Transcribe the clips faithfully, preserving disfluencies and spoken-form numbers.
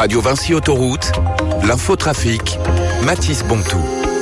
Radio Vinci Autoroute, l'infotrafic, Mathis Bontou.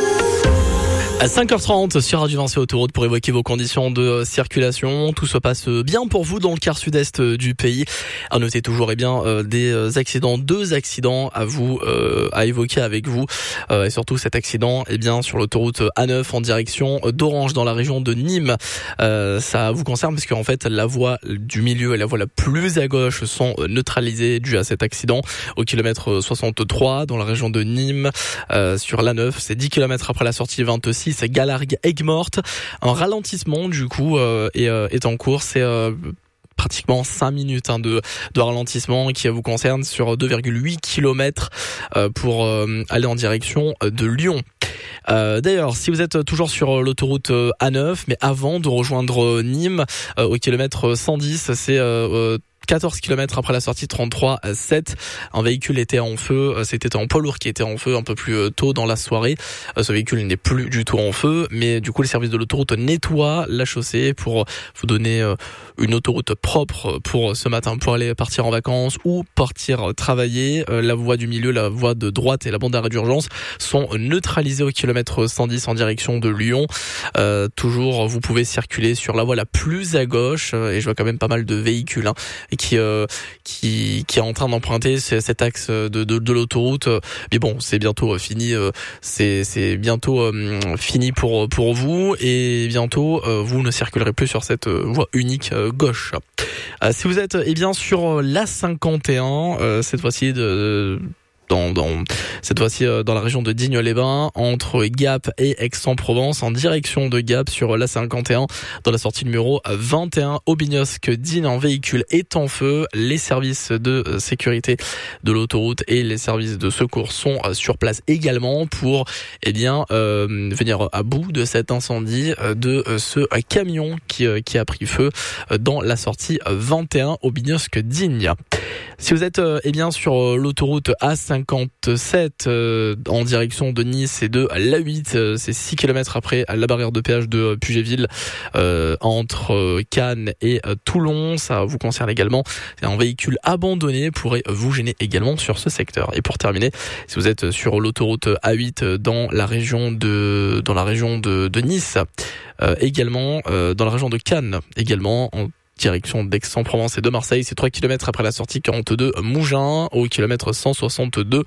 À cinq heures trente sur Radio Vinci Autoroute pour évoquer vos conditions de circulation. Tout se passe bien pour vous dans le quart sud-est du pays. À noter toujours eh bien euh, des accidents, deux accidents à vous euh, à évoquer avec vous euh, et surtout cet accident eh bien sur l'autoroute A neuf en direction d'Orange dans la région de Nîmes. Euh, ça vous concerne parce qu'en fait la voie du milieu et la voie la plus à gauche sont neutralisées dû à cet accident au kilomètre soixante-trois dans la région de Nîmes euh, sur l'A neuf. C'est dix kilomètres après la sortie vingt-six. C'est Galargues Aigues-Mortes. Un ralentissement du coup euh, est, euh, est en cours. C'est euh, pratiquement cinq minutes hein, de, de ralentissement qui vous concerne sur deux virgule huit kilomètres euh, pour euh, aller en direction de Lyon. Euh, d'ailleurs, si vous êtes toujours sur l'autoroute A neuf, mais avant de rejoindre Nîmes euh, au kilomètre cent dix, c'est euh, quatorze kilomètres après la sortie trente-trois sept, un véhicule était en feu, c'était un poids lourd qui était en feu un peu plus tôt dans la soirée. Ce véhicule n'est plus du tout en feu, mais du coup le service de l'autoroute nettoie la chaussée pour vous donner une autoroute propre pour ce matin, pour aller partir en vacances ou partir travailler. La voie du milieu, la voie de droite et la bande d'arrêt d'urgence sont neutralisées au kilomètre cent dix en direction de Lyon. Euh, toujours, vous pouvez circuler sur la voie la plus à gauche et je vois quand même pas mal de véhicules hein, qui euh, qui qui est en train d'emprunter cet axe de de, de l'autoroute. Mais bon, c'est bientôt fini. C'est c'est bientôt euh, fini pour pour vous et bientôt euh, vous ne circulerez plus sur cette voie unique euh, gauche. Euh, si vous êtes eh bien sur l'A cinquante et un, euh, cette fois-ci de Dans, dans, cette fois-ci dans la région de Digne-les-Bains, entre Gap et Aix-en-Provence, en direction de Gap sur l'A cinquante et un, dans la sortie numéro vingt et un, Aubignosc-Digne, un véhicule est en feu. Les services de sécurité de l'autoroute et les services de secours sont sur place également pour eh bien euh, venir à bout de cet incendie de ce camion qui, qui a pris feu dans la sortie vingt et un, Aubignosc-Digne. Si vous êtes eh bien sur l'autoroute A cinquante-sept euh, en direction de Nice et de l'A huit, euh, c'est six kilomètres après la barrière de péage de Puget-Ville euh, entre euh, Cannes et euh, Toulon, ça vous concerne également. Un véhicule abandonné pourrait vous gêner également sur ce secteur. Et pour terminer, si vous êtes sur l'autoroute A huit dans la région de dans la région de, de Nice, euh, également euh, dans la région de Cannes, également en direction d'Aix-en-Provence et de Marseille, c'est trois kilomètres après la sortie quarante-deux Mougins, au kilomètre cent soixante-deux.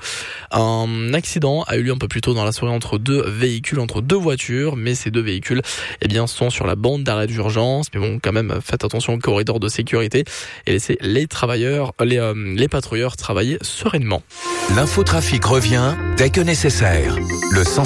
Un accident a eu lieu un peu plus tôt dans la soirée entre deux véhicules, entre deux voitures, mais ces deux véhicules, eh bien, sont sur la bande d'arrêt d'urgence. Mais bon, quand même, faites attention au corridor de sécurité et laissez les travailleurs, les, euh, les patrouilleurs travailler sereinement. L'infotrafic revient dès que nécessaire. Le